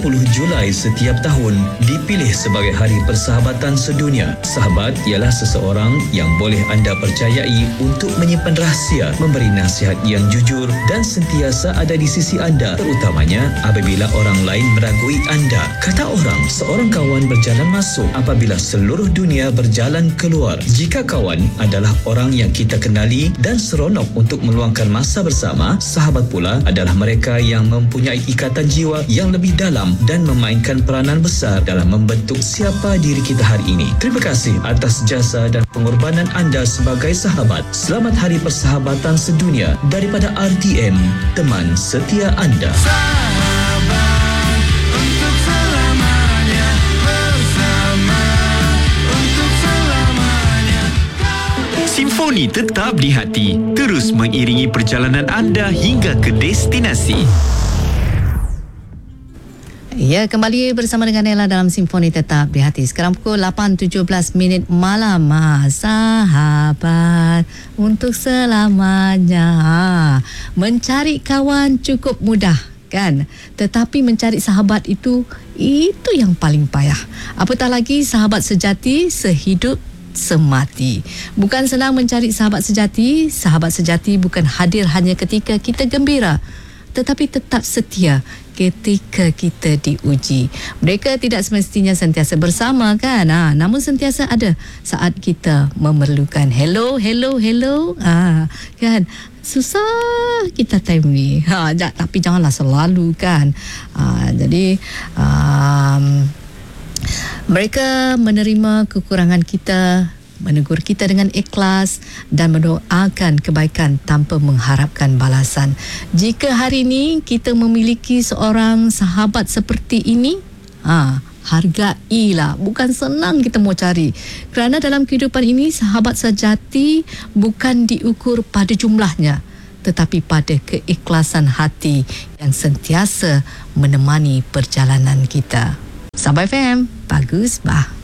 Julai setiap tahun dipilih sebagai Hari Persahabatan Sedunia. Sahabat ialah seseorang yang boleh anda percayai untuk menyimpan rahsia, memberi nasihat yang jujur dan sentiasa ada di sisi anda, terutamanya apabila orang lain meragui anda. Kata orang, seorang kawan berjalan masuk apabila seluruh dunia berjalan keluar. Jika kawan adalah orang yang kita kenali dan seronok untuk meluangkan masa bersama, sahabat pula adalah mereka yang mempunyai ikatan jiwa yang lebih dalam dan memainkan peranan besar dalam membentuk siapa diri kita hari ini. Terima kasih atas jasa dan pengorbanan anda sebagai sahabat. Selamat Hari Persahabatan Sedunia daripada RTM, teman setia anda. Sahabat untuk selamanya, bersama untuk selamanya. Simfoni tetap di hati, terus mengiringi perjalanan anda hingga ke destinasi. Ya, kembali bersama dengan Ella dalam Simfoni Tetap di Hati. Sekarang pukul 8.17 malam. Sahabat untuk selamanya. Mencari kawan cukup mudah, kan? Tetapi mencari sahabat itu yang paling payah. Apatah lagi sahabat sejati sehidup semati. Bukan senang mencari sahabat sejati. Sahabat sejati bukan hadir hanya ketika kita gembira, tetapi tetap setia ketika kita diuji. Mereka tidak semestinya sentiasa bersama, kan? Namun sentiasa ada saat kita memerlukan. Hello. Kan? Susah kita time ni. Tapi janganlah selalu, kan? Jadi mereka menerima kekurangan kita, menegur kita dengan ikhlas dan mendoakan kebaikan tanpa mengharapkan balasan. Jika hari ini kita memiliki seorang sahabat seperti ini, hargailah. Bukan senang kita mau cari. Kerana dalam kehidupan ini, sahabat sejati bukan diukur pada jumlahnya, tetapi pada keikhlasan hati yang sentiasa menemani perjalanan kita. Sabah FM, bagus bah.